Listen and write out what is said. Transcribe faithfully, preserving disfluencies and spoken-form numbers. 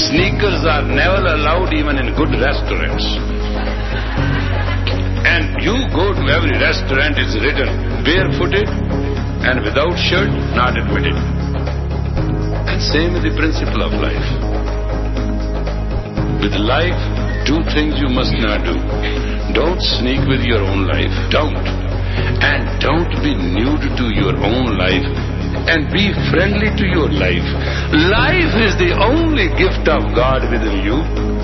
Sneakers are never allowed even in good restaurants. And you go to every restaurant, it's written barefooted and without shirt, not admitted. And same with the principle of life. With life, two things you must not do. Don't sneak with your own life. Don't. And don't be nude to your own life. And be friendly to your life. Life is the only gift of God within you.